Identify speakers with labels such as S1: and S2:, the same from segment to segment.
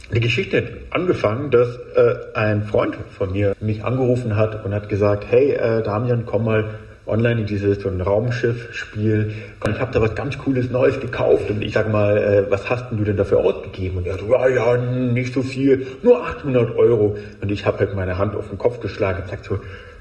S1: Die Geschichte hat angefangen, dass ein Freund von mir mich angerufen hat und hat gesagt, hey Damian, komm mal online in dieses so ein Raumschiff-Spiel. Ich habe da was ganz Cooles Neues gekauft und ich sag mal, was hast denn du denn dafür ausgegeben? Und er so, ja, nicht so viel, nur 800 Euro. Und ich habe halt meine Hand auf den Kopf geschlagen und gesagt so,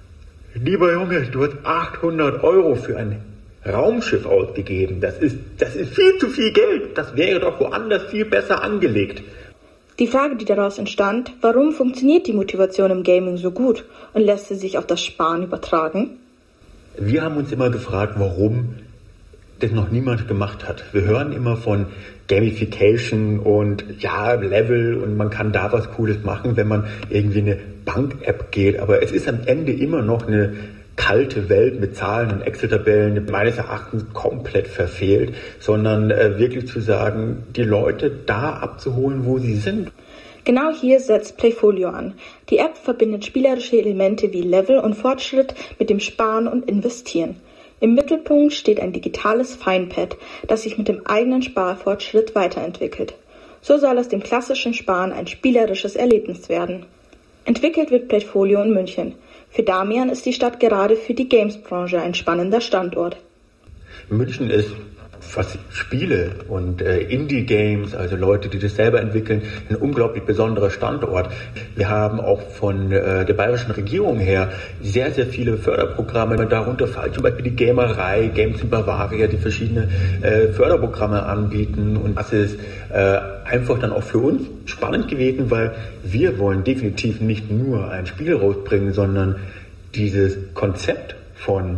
S1: lieber Junge, du hast 800 Euro für ein Raumschiff ausgegeben. Das ist viel zu viel Geld. Das wäre doch woanders viel besser angelegt.
S2: Die Frage, die daraus entstand, warum funktioniert die Motivation im Gaming so gut und lässt sie sich auf das Sparen übertragen?
S1: Wir haben uns immer gefragt, warum das noch niemand gemacht hat. Wir hören immer von Gamification und ja, Level und man kann da was Cooles machen, wenn man irgendwie eine Bank-App geht. Aber es ist am Ende immer noch eine kalte Welt mit Zahlen und Excel-Tabellen, meines Erachtens komplett verfehlt, sondern wirklich zu sagen, die Leute da abzuholen, wo sie sind.
S2: Genau hier setzt Playfolio an. Die App verbindet spielerische Elemente wie Level und Fortschritt mit dem Sparen und Investieren. Im Mittelpunkt steht ein digitales Feinpad, das sich mit dem eigenen Sparfortschritt weiterentwickelt. So soll aus dem klassischen Sparen ein spielerisches Erlebnis werden. Entwickelt wird Playfolio in München. Für Damian ist die Stadt gerade für die Games-Branche ein spannender Standort.
S1: München ist, was Spiele und Indie-Games, also Leute, die das selber entwickeln, ein unglaublich besonderer Standort. Wir haben auch von der bayerischen Regierung her sehr, sehr viele Förderprogramme. Darunter fallen zum Beispiel die Gamerei, Games in Bavaria, die verschiedene Förderprogramme anbieten. Und das ist einfach dann auch für uns spannend gewesen, weil wir wollen definitiv nicht nur ein Spiel rausbringen, sondern dieses Konzept von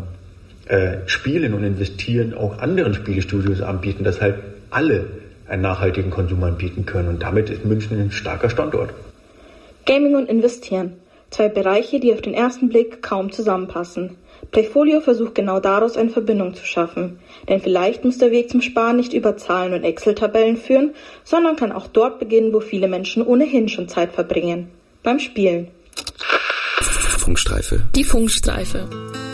S1: Spielen und Investieren auch anderen Spielestudios anbieten, dass halt alle einen nachhaltigen Konsum anbieten können. Und damit ist München ein starker Standort.
S2: Gaming und Investieren. Zwei Bereiche, die auf den ersten Blick kaum zusammenpassen. Playfolio versucht genau daraus eine Verbindung zu schaffen. Denn vielleicht muss der Weg zum Sparen nicht über Zahlen und Excel-Tabellen führen, sondern kann auch dort beginnen, wo viele Menschen ohnehin schon Zeit verbringen. Beim Spielen.
S3: Funkstreife.
S4: Die Funkstreife.